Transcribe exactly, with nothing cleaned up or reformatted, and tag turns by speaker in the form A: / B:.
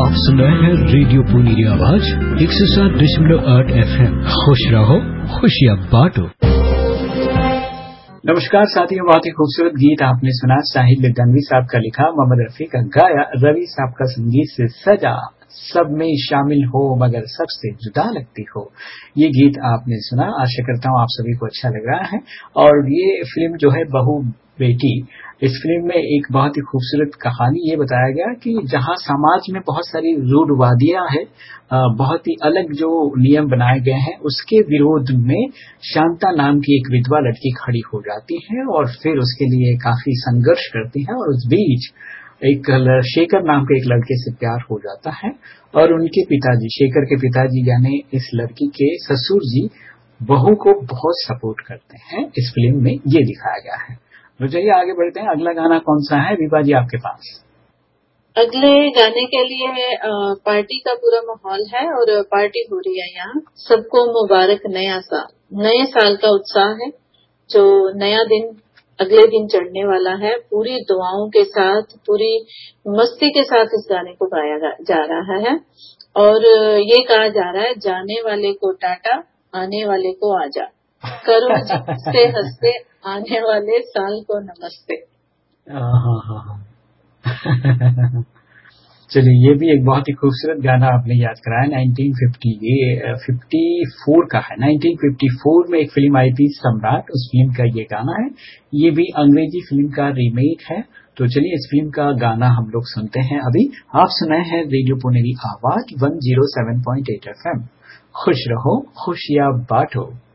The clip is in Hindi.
A: आप सुन रहे हैं रेडियो पुनेरी आवाज एक सौ सात दशमलव आठ एफ एम। खुश रहो, खुशियाँ बांटो।
B: नमस्कार साथियों, बहुत ही खूबसूरत गीत आपने सुना। साहिल लुधियानवी साहब का लिखा, मोहम्मद रफी का गाया, रवि साहब का संगीत से सजा, सब में शामिल हो मगर सबसे जुदा लगती हो। ये गीत आपने सुना। आशा करता हूँ आप सभी को अच्छा लग रहा है। और ये फिल्म जो है बहू बेटी, इस फिल्म में एक बहुत ही खूबसूरत कहानी ये बताया गया कि जहां समाज में बहुत सारी रूढ़वादियां हैं, बहुत ही अलग जो नियम बनाए गए हैं, उसके विरोध में शांता नाम की एक विधवा लड़की खड़ी हो जाती है और फिर उसके लिए काफी संघर्ष करती है। और उस बीच एक शेखर नाम के एक लड़के से प्यार हो जाता है और उनके पिताजी, शेखर के पिताजी यानी इस लड़की के ससुर जी, बहू को बहुत सपोर्ट करते हैं। इस फिल्म में ये दिखाया गया है। तो चलिए आगे बढ़ते हैं। अगला गाना कौन सा है विभा जी आपके पास?
C: अगले गाने के लिए पार्टी का पूरा माहौल है और पार्टी हो रही है यहाँ। सबको मुबारक नया साल, नए साल का उत्साह है। जो नया दिन अगले दिन चढ़ने वाला है, पूरी दुआओं के साथ, पूरी मस्ती के साथ इस गाने को गाया जा रहा है। और ये कहा जा रहा है, जाने वाले को टाटा, आने वाले को आजा, करो हंसते हंसते आने वाले साल को नमस्ते।
B: चलिए, ये भी एक बहुत ही खूबसूरत गाना आपने याद कराया। नाइनटीन फिफ्टी ये फिफ्टी फोर का है। नाइनटीन फिफ्टी फोर में एक फिल्म आई थी सम्राट, उस फिल्म का ये गाना है। ये भी अंग्रेजी फिल्म का रीमेक है। तो चलिए इस फिल्म का गाना हम लोग सुनते हैं। अभी आप सुनाए हैं रेडियो पुनेरी आवाज one zero seven point eight F M. खुश रहो, खुशियाँ बांटो।